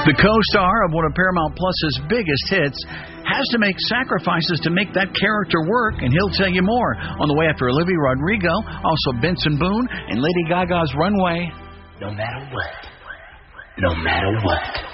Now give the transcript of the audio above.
The co-star of one of Paramount Plus's biggest hits has to make sacrifices to make that character work, and he'll tell you more on the way after Olivia Rodrigo, also Benson Boone, and Lady Gaga's Runway. No matter what. No matter what.